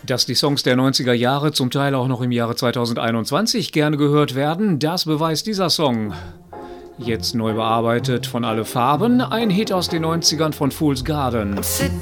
Dass die Songs der 90er Jahre zum Teil auch noch im Jahre 2021 gerne gehört werden, das beweist dieser Song. Jetzt neu bearbeitet von Alle Farben, ein Hit aus den 90ern von Fool's Garden.